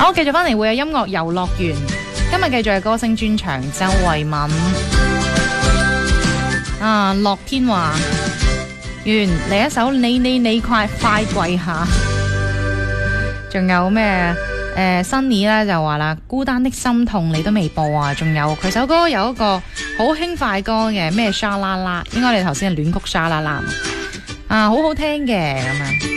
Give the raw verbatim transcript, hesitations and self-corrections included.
好，繼續翻嚟會有音樂遊樂園，今日繼續係歌星專場，周慧敏啊，樂天華完嚟一首你你你快快跪下，仲有咩誒 Sunny 咧就話啦，孤單的心痛你都未播啊，仲有佢首歌有一個好輕快歌嘅咩沙啦啦，應該你頭先係戀曲沙啦啦啊，好好聽嘅咁樣。